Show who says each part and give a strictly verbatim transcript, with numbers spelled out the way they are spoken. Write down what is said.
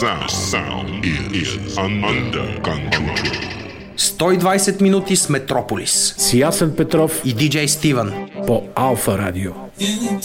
Speaker 1: sound, sound is under control.
Speaker 2: сто и двайсет минути с Метрополис.
Speaker 3: С Ясен Петров
Speaker 2: и диджей Стивън
Speaker 3: по Алфа Радио.